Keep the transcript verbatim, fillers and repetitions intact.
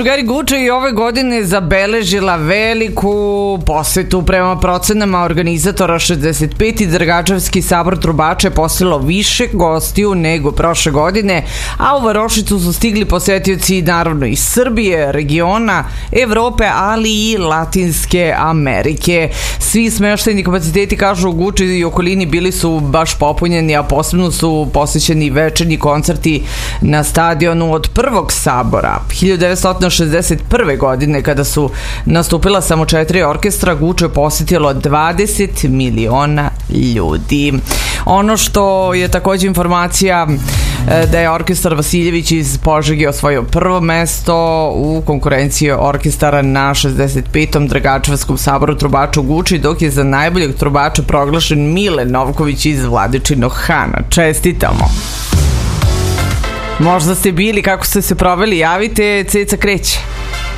drugari, Guča i ove godine zabeležila veliku posetu. Prema procenama organizatora, šezdeset peti Dragačevski sabor trubača je poselo više gostiju nego prošle godine, a u Varošicu su stigli posetioci naravno iz Srbije, regiona, Evrope, ali i Latinske Amerike. Svi smeštajni kapaciteti, kažu, u Guči i okolini bili su baš popunjeni, a posebno su posjećeni večernji koncerti na stadionu od prvog sabora. hiljadu devetsto šezdeset prve. godine, kada su nastupila samo četiri orkestra, Guču je posjetilo dvadeset miliona ljudi. Ono što je takođe informacija da je orkestar Vasiljević iz Požege osvojio prvo mesto u konkurenciji orkestara na šezdeset petom Dragačevskom saboru trubača u Guči, dok je za najboljeg trubača proglašen Mile Novković iz Vladičinog Hana. Čestitamo! Možda ste bili, kako ste se proveli, javite, Ceca kreće.